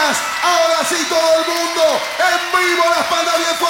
Ahora sí todo el mundo en vivo, la espalda bien